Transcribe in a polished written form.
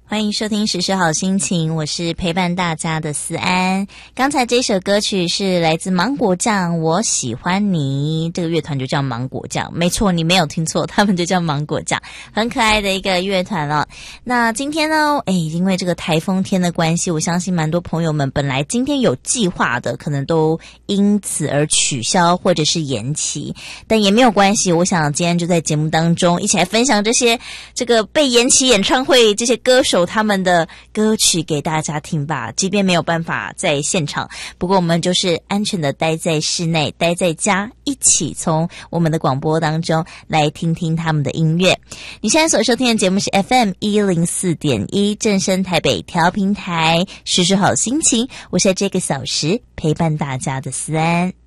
欢迎收听时时好心情，我是陪伴大家的思安。刚才这首歌曲是来自芒果酱，我喜欢你，这个乐团就叫芒果酱，没错，你没有听错，他们就叫芒果酱，很可爱的一个乐团了。那今天呢，因为这个台风天的关系，我相信蛮多朋友们本来今天有计划的，可能都因此而取消或者是延期，但也没有关系，我想今天就在节目当中一起来分享这个被延期演唱会这些歌手他们的歌曲给大家听吧，即便没有办法在现场，不过我们就是安全的待在室内，待在家，一起从我们的广播当中来听听他们的音乐。你现在所收听的节目是 FM104.1 正声台北调频台，时时好心情，我是在这个小时陪伴大家的思安。